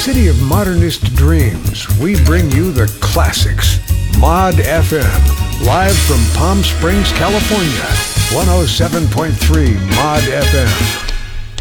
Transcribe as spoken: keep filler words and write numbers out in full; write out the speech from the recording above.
city of modernist dreams, we bring you the classics. Mod F M, live from Palm Springs, California. one oh seven point three Mod F M.